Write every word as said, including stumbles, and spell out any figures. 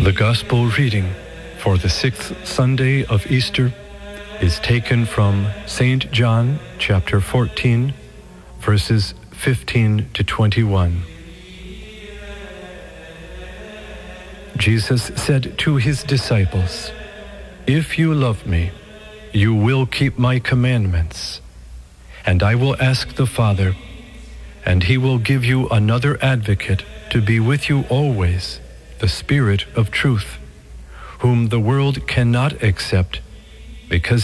The Gospel reading for the sixth Sunday of Easter is taken from Saint John chapter fourteen, verses fifteen to twenty-one. Jesus said to his disciples, "If you love me, you will keep my commandments, and I will ask the Father, and he will give you another advocate to be with you always, the Spirit of truth, whom the world cannot accept, because